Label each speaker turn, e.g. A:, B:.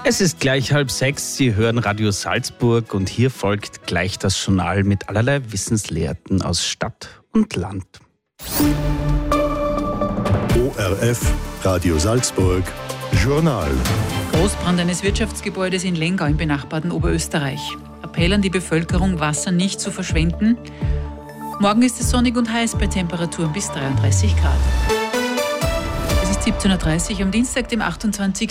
A: Es ist gleich 5:30, Sie hören Radio Salzburg und hier folgt gleich das Journal mit allerlei Wissenslehrten aus Stadt und Land.
B: ORF Radio Salzburg Journal.
C: Großbrand eines Wirtschaftsgebäudes in Lengau im benachbarten Oberösterreich. Appell an die Bevölkerung, Wasser nicht zu verschwenden. Morgen ist es sonnig und heiß bei Temperaturen bis 33 Grad. Es ist 17.30 Uhr am Dienstag, dem 28.